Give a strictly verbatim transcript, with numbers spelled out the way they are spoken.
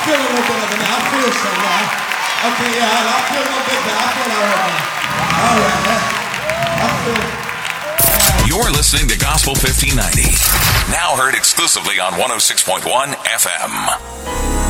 feel a little bit of it now. I feel some now. Okay, yeah, I, I feel a little bit better. I feel all right now. All right, man. I feel... You're listening to Gospel fifteen ninety. Now heard exclusively on one oh six point one F M.